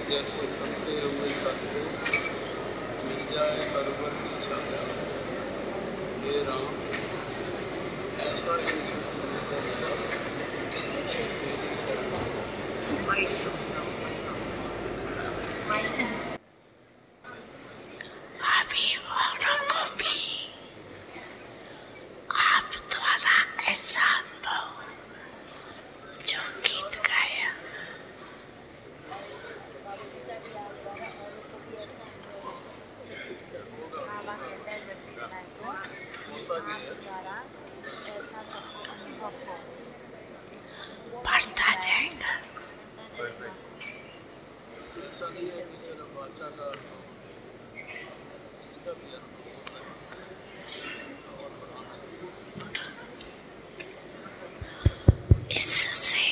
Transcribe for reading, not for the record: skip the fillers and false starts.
जैसे कटते हुए तल को मिल जाए परवर की छाया, हे राम ऐसा ही सुकून मिला मुझसे तेरी शरण। अभी औरों को भी आप द्वारा ऐसा अनुभव जो गीत गाया बढ़ता जाएगा। ऐसा नहीं है कि सिर्फ वाचा का अनुभव, इसका भी अनुभव होता है और बढ़ाना। इससे